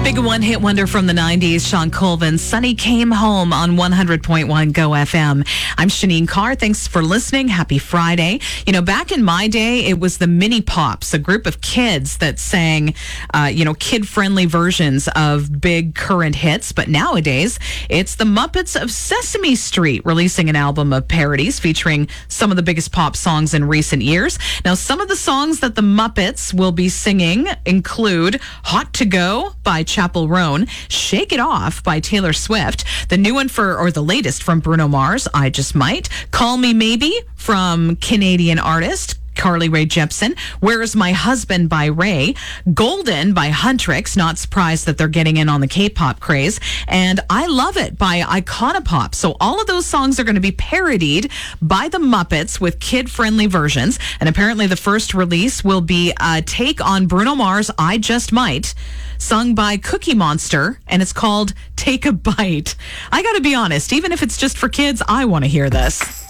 Big one-hit wonder from the 90s, Sean Colvin. Sunny Came Home on 100.1 Go FM. I'm Shanine Carr. Thanks for listening. Happy Friday. You know, back in my day, it was the Mini Pops, a group of kids that sang, kid-friendly versions of big current hits. But nowadays, it's the Muppets of Sesame Street releasing an album of parodies featuring some of the biggest pop songs in recent years. Now, some of the songs that the Muppets will be singing include Hot to Go by Chappell Roan, Shake It Off by Taylor Swift, the latest from Bruno Mars, I Just Might, Call Me Maybe from Canadian artist Carly Rae Jepsen, Where's My Husband by Ray, Golden by Huntrix, not surprised that they're getting in on the K-pop craze, and I Love It by Iconopop. So all of those songs are going to be parodied by the Muppets with kid-friendly versions, and apparently the first release will be a take on Bruno Mars' I Just Might, sung by Cookie Monster, and it's called Take a Bite. I gotta be honest, even if it's just for kids, I want to hear this.